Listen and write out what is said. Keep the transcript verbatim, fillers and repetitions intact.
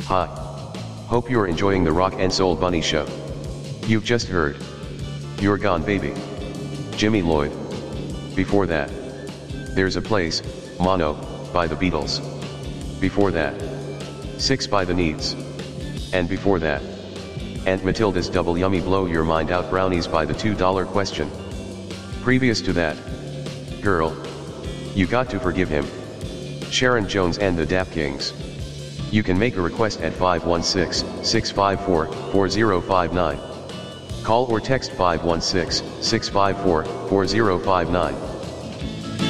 Hi. Hope you're enjoying the Rock and Soul Bunny Show. You've just heard You're Gone Baby, Jimmy Lloyd. Before that, There's a Place, Mono, by the Beatles. Before that, Six by the Needs. And before that, Aunt Matilda's Double Yummy Blow Your Mind Out Brownies by the two dollar Question. Previous to that, Girl, You Got to Forgive Him, Sharon Jones and the Dap Kings. You can make a request at five one six, six five four, four zero five nine. Call or text five one six, six five four, four zero five nine.